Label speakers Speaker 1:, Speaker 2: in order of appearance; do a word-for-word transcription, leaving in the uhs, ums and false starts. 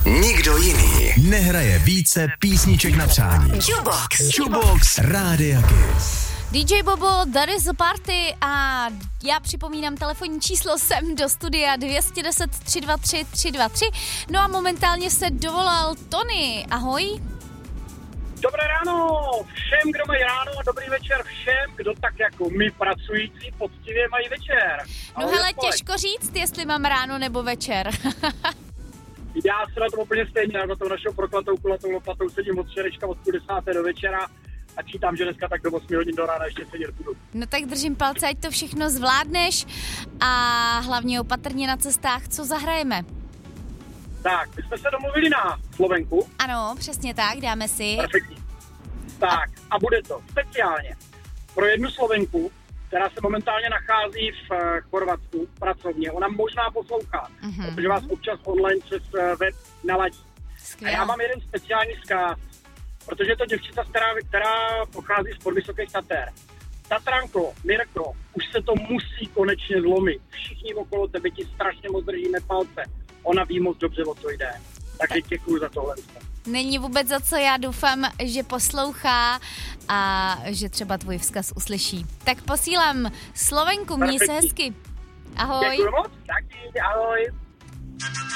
Speaker 1: Nikdo jiný nehraje více písniček na přání.
Speaker 2: Jukebox.
Speaker 1: Jukebox Rádia Kiss.
Speaker 3: dý džej Bobo, that is a party a já připomínám telefonní číslo sem do studia dvě jedna deset, tři dva tři, tři dva tři. No a momentálně se dovolal Tony. Ahoj.
Speaker 4: Dobré ráno všem, kdo mají ráno a dobrý večer všem, kdo tak jako my pracující poctivě mají večer.
Speaker 3: No
Speaker 4: Ahoj,
Speaker 3: hele,
Speaker 4: spolek.
Speaker 3: těžko říct, jestli mám ráno nebo večer.
Speaker 4: Já se na to úplně stejně, na to našeho prokletou kulatou lopatou sedím od včerejška od půl desáté do večera a čítám, že dneska tak do osmi hodin do rána ještě sedět budu.
Speaker 3: No tak držím palce, ať to všechno zvládneš a hlavně opatrně na cestách, co zahrajeme.
Speaker 4: Tak, my jsme se domluvili na Slovenku.
Speaker 3: Ano, přesně tak, dáme si.
Speaker 4: Perfektní. Tak, a bude to speciálně pro jednu Slovenku, která se momentálně nachází v uh, Chorvatsku pracovně. Ona možná poslouchá,
Speaker 3: Mhm.
Speaker 4: protože vás občas online přes uh, web naladí. A
Speaker 3: Skvěle.
Speaker 4: já mám jeden speciální vzkaz, protože je to děvčica, která, která pochází z podvysokých Tater. Tatranko, Mirko, už se to musí konečně zlomit. Všichni okolo tebe ti strašně moc držíme palce. Ona ví moc dobře, o co jde. Takže děkuju za tohle.
Speaker 3: Není vůbec za co, já doufám, že poslouchá a že třeba tvůj vzkaz uslyší. Tak posílám Slovenku, měj se
Speaker 4: Perfektní.
Speaker 3: hezky. Ahoj.
Speaker 4: Děkuju moc, taky, ahoj.